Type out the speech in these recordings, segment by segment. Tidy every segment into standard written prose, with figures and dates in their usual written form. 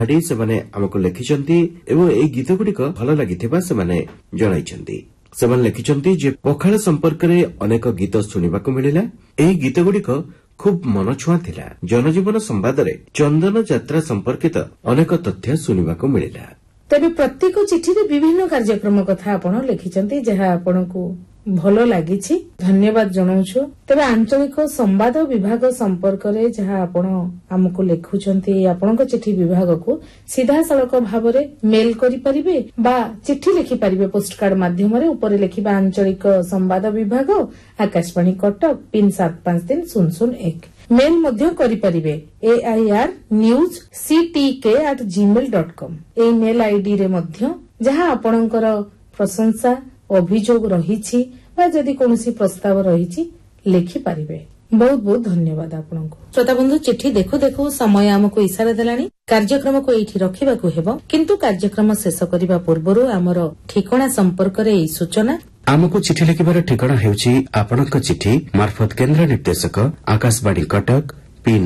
ସେମାନେ ଆମକୁ ଲେଖିଛନ୍ତି ଏବଂ ଏହି ଗୀତଗୁଡ଼ିକ ଭଲ ଲାଗିଥିବା ସେମାନେ ଜଣାଇଛନ୍ତି। ସେମାନେ ଲେଖିଛନ୍ତି ଯେ ପଖାଳ ସମ୍ପର୍କରେ ଅନେକ ଗୀତ ଶୁଣିବାକୁ ମିଳିଲା। ଏହି ଗୀତଗୁଡ଼ିକ ଖୁବ୍ ମନଛୁଆଁ ଥିଲା। ଜନଜୀବନ ସମ୍ବାଦରେ ଚନ୍ଦନ ଯାତ୍ରା ସମ୍ପର୍କିତ ଅନେକ ତଥ୍ୟ ଶୁଣିବାକୁ ମିଳିଲା। ତେବେ ପ୍ରତ୍ୟେକ ଚିଠିରେ ବିଭିନ୍ନ କାର୍ଯ୍ୟକ୍ରମ କଥା ଆପଣ ଲେଖିଛନ୍ତି, ଯାହା ଆପଣଙ୍କୁ ଭଲ ଲାଗିଛି। ଧନ୍ୟବାଦ ଜଣାଉଛୁ। ତେବେ ଆଞ୍ଚଳିକ ସମ୍ବାଦ ବିଭାଗ ସମ୍ପର୍କରେ ଯାହା ଆପଣ ଆମକୁ ଲେଖୁଛନ୍ତି ଆପଣଙ୍କ ଚିଠି ବିଭାଗକୁ ସିଧାସଳଖ ଭାବରେ ମେଲ୍ କରିପାରିବେ ବା ଚିଠି ଲେଖିପାରିବେ ପୋଷ୍ଟକାର୍ଡ ମାଧ୍ୟମରେ। ଉପରେ ଲେଖିବା ଆଞ୍ଚଳିକ ସମ୍ବାଦ ବିଭାଗ, ଆକାଶବାଣୀ କଟକ, ପିନ୍ 753001। ମେଲ୍ ମଧ୍ୟ କରିପାରିବେ airnews@ctk@gmail.com। ଏହି ମେଲ୍ ଆଇଡିରେ ମଧ୍ୟ ଯାହା ଆପଣଙ୍କର ପ୍ରଶଂସା ଅଭିଯୋଗ ରହିଛି ବା ଯଦି କୌଣସି ପ୍ରସ୍ତାବ ରହିଛି ଲେଖିପାରିବେ। ବହୁତ ବହୁତ ଧନ୍ୟବାଦ ଆପଣଙ୍କୁ। ଶ୍ରୋତାବନ୍ଧୁ, ଚିଠି ଦେଖୁ ଦେଖୁ ସମୟ ଆମକୁ ଇସାରା ଦେଲାଣି। କାର୍ଯ୍ୟକ୍ରମକୁ ଏଇଠି ରଖିବାକୁ ହେବ, କିନ୍ତୁ କାର୍ଯ୍ୟକ୍ରମ ଶେଷ କରିବା ପୂର୍ବରୁ ଆମର ଠିକଣା ସମ୍ପର୍କରେ ଏହି ସୂଚନା। ଆମକୁ ଚିଠି ଲେଖିବାର ଠିକଣା ହେଉଛି ଆପଣଙ୍କ ଚିଠି ମାର୍ଫତ କେନ୍ଦ୍ର ନିର୍ଦ୍ଦେଶକ ଆକାଶବାଣୀ କଟକ, ପିନ୍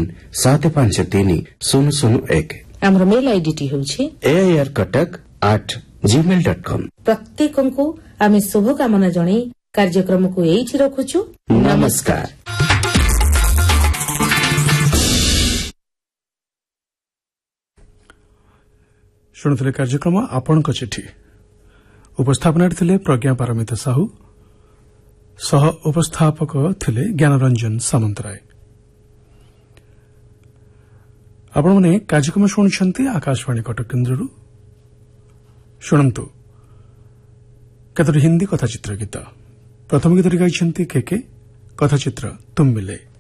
753001। ଆମର ମେଲ୍ ଆଇଡିଟି ହେଉଛି airkottak@gmail.com। ପ୍ରତ୍ୟେକଙ୍କୁ ଆମେ ଶୁଭକାମନା ଜଣାଇ କାର୍ଯ୍ୟକ୍ରମକୁ ଏଇଠି ରଖୁଛୁ। ନମସ୍କାର। ଶୁଣୁଥିଲେ କାର୍ଯ୍ୟକ୍ରମ ଆପଣଙ୍କ ଚିଠି। ଉପସ୍ଥାପନାରେ ଥିଲେ ପ୍ରଜ୍ଞା ପାରମିତା ସାହୁ, ସହ ଉପସ୍ଥାପକ ଥିଲେ ଜ୍ଞାନରଞ୍ଜନ ସାମନ୍ତରାୟ। ଆପଣମାନେ କାର୍ଯ୍ୟକ୍ରମ ଶୁଣୁଛନ୍ତି ଆକାଶବାଣୀ କଟକ କେନ୍ଦ୍ରରୁ। ଶୁଣନ୍ତୁ କେତୋଟି ହିନ୍ଦୀ କଥାଚିତ୍ର ଗୀତ। ପ୍ରଥମ ଗୀତଟି ଗାଇଛନ୍ତି କେକେ, କଥାଚିତ୍ର ତୁମ୍ ମିଲେ।